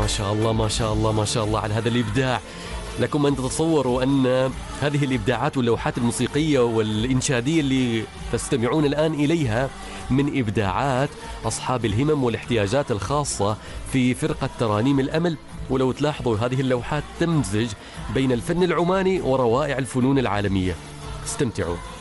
شاء الله ما شاء الله ما شاء الله على هذا الإبداع. لكم أن تتصوروا أن هذه الإبداعات واللوحات الموسيقية والإنشادية اللي تستمعون الآن إليها من إبداعات أصحاب الهمم والاحتياجات الخاصة في فرقة ترانيم الأمل. ولو تلاحظوا هذه اللوحات تمزج بين الفن العماني وروائع الفنون العالمية. استمتعوا.